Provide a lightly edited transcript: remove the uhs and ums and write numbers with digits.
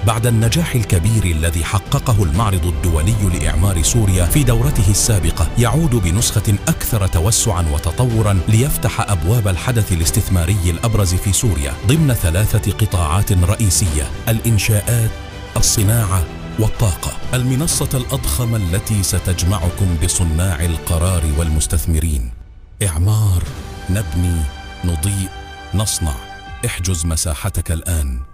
بعد النجاح الكبير الذي حققه المعرض الدولي لإعمار سوريا في دورته السابقة، يعود بنسخة أكثر توسعا وتطورا ليفتح أبواب الحدث الاستثماري الأبرز في سوريا ضمن 3 قطاعات رئيسية: الإنشاءات، الصناعة والطاقة. المنصة الأضخم التي ستجمعكم بصناع القرار والمستثمرين. إعمار، نبني، نضيء، نصنع. احجز مساحتك الآن.